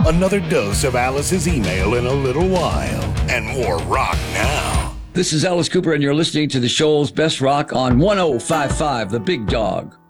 Another dose of Alice's email in a little while. And more rock now. This is Alice Cooper, and you're listening to the Shoals Best Rock on 105.5 The Big Dog.